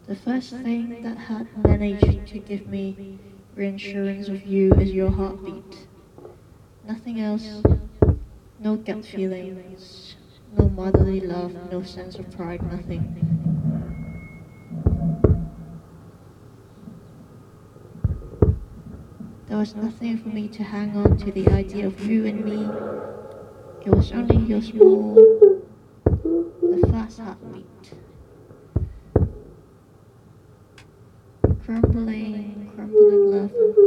The first thing that had managed to give me reassurance of you is your heartbeat. Nothing else, no gut feelings, no motherly love, no sense of pride, nothing. There was nothing for me to hang on to the idea of you and me. It was only your small, the fast heartbeat. Crumbling love